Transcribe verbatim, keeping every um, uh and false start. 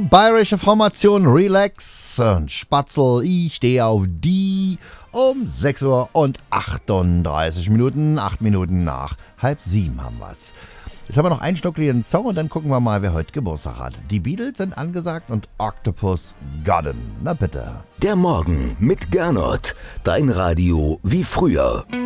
bayerische Formation Relax und Spatzel, ich stehe auf die um sechs Uhr und achtunddreißig Minuten, acht Minuten nach halb sieben haben wir's. Jetzt haben wir noch einen schnuckligen Song und dann gucken wir mal, wer heute Geburtstag hat. Die Beatles sind angesagt und Octopus Garden. Na bitte. Der Morgen mit Gernot. Dein Radio wie früher.